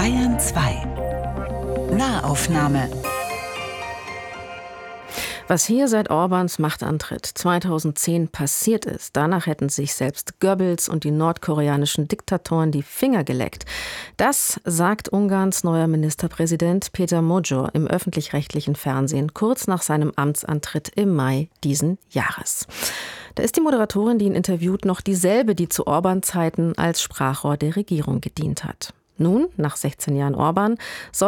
Bayern 2 Nahaufnahme. Was hier seit Orbáns Machtantritt 2010 passiert ist, danach hätten sich selbst Goebbels und die nordkoreanischen Diktatoren die Finger geleckt. Das sagt Ungarns neuer Ministerpräsident Péter Magyar im öffentlich-rechtlichen Fernsehen kurz nach seinem Amtsantritt im Mai diesen Jahres. Da ist die Moderatorin, die ihn interviewt, noch dieselbe, die zu Orbán-Zeiten als Sprachrohr der Regierung gedient hat. Nun, nach 16 Jahren Orbán, soll